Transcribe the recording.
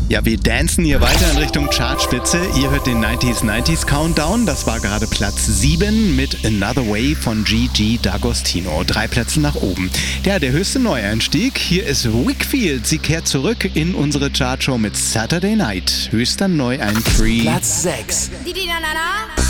Ja, wir dancen hier weiter in Richtung Chartspitze. Ihr hört den 90s Countdown. Das war gerade Platz 7 mit Another Way von Gigi D'Agostino. 3 Plätze nach oben. Ja, der höchste Neueinstieg. Hier ist Wickfield. Sie kehrt zurück in unsere Chartshow mit Saturday Night. Höchster Neueinstieg. Platz 6.